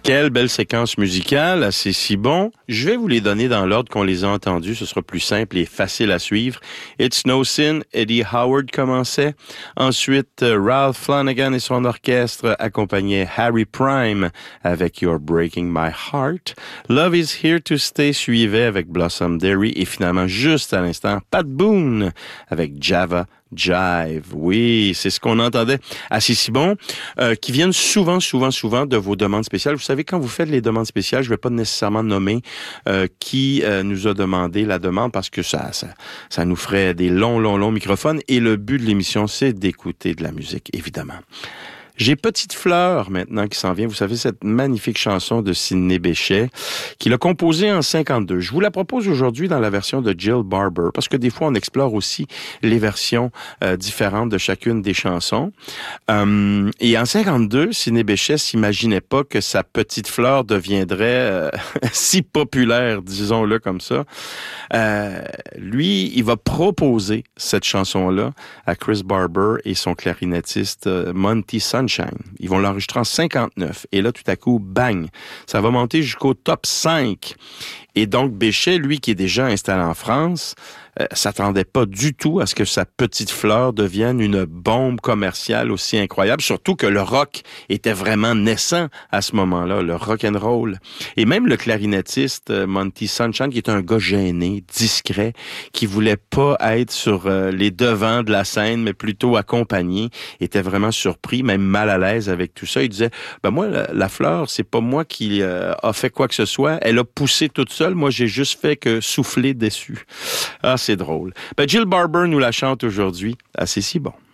Quelle belle séquence musicale, c'est si bon. Je vais vous les donner dans l'ordre qu'on les a entendus, ce sera plus simple et facile à suivre. It's No Sin, Eddie Howard commençait. Ensuite, Ralph Flanagan et son orchestre accompagnaient Harry Prime avec You're Breaking My Heart. Love Is Here to Stay suivait avec Blossom Derry et finalement, juste à l'instant, Pat Boone avec Java Jive. Oui, c'est ce qu'on entendait à si bon, qui viennent souvent de vos demandes spéciales. Vous savez, quand vous faites les demandes spéciales, je ne vais pas nécessairement nommer qui nous a demandé la demande parce que ça nous ferait des longs microphones et le but de l'émission, c'est d'écouter de la musique, évidemment. J'ai Petite Fleur maintenant qui s'en vient. Vous savez, cette magnifique chanson de Sidney Bechet qu'il a composée en 52. Je vous la propose aujourd'hui dans la version de Jill Barber parce que des fois, on explore aussi les versions différentes de chacune des chansons. Et en 52, Sidney Bechet s'imaginait pas que sa Petite Fleur deviendrait si populaire, disons-le comme ça. Lui, il va proposer cette chanson-là à Chris Barber et son clarinettiste Monty Sunshine. Ils vont l'enregistrer en 59. Et là, tout à coup, bang! Ça va monter jusqu'au top 5. Et donc, Bechet, lui, qui est déjà installé en France, s'attendait pas du tout à ce que sa Petite Fleur devienne une bombe commerciale aussi incroyable, surtout que le rock était vraiment naissant à ce moment-là, le rock and roll. Et même le clarinettiste Monty Sunshine, qui est un gars gêné, discret, qui voulait pas être sur les devants de la scène, mais plutôt accompagné, était vraiment surpris, même mal à l'aise avec tout ça. Il disait, moi, la fleur, c'est pas moi qui a fait quoi que ce soit. Elle a poussé toute seule. Moi, j'ai juste fait que souffler dessus. Ah, c'est drôle. Jill Barber nous la chante aujourd'hui. Ah, c'est si bon.